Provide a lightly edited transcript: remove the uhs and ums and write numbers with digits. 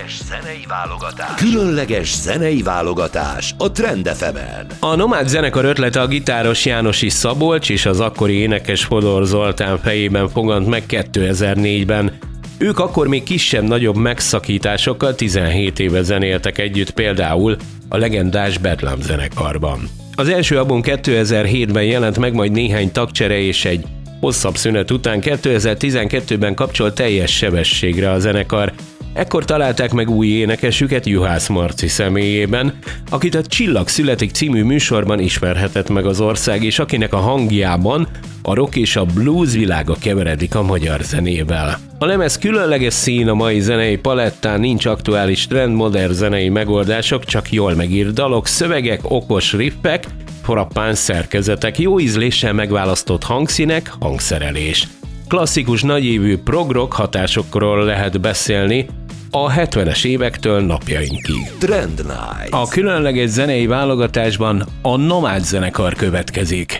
zenei válogatás a Trend FM-en. A Nomád zenekar ötlete a gitáros Jánosi Szabolcs és az akkori énekes Fodor Zoltán fejében fogant meg 2004-ben. Ők akkor még kisebb-nagyobb megszakításokkal 17 éve zenéltek együtt, például a legendás Bedlam zenekarban. Az első album 2007-ben jelent meg, majd néhány tagcsere és egy hosszabb szünet után 2012-ben kapcsolt teljes sebességre a zenekar. Ekkor találták meg új énekesüket Juhász Marci személyében, akit a Csillag születik című műsorban ismerhetett meg az ország, és akinek a hangjában a rock és a blues világa keveredik a magyar zenével. A lemez különleges szín a mai zenei palettán, nincs aktuális trend, modern zenei megoldások, csak jól megírt dalok, szövegek, okos riffek, frappáns szerkezetek, jó ízléssel megválasztott hangszínek, hangszerelés. Klasszikus nagyívű prog-rock hatásokról lehet beszélni a 70-es évektől napjainkig. Trend Night. A különleges zenei válogatásban a Nomád zenekar következik.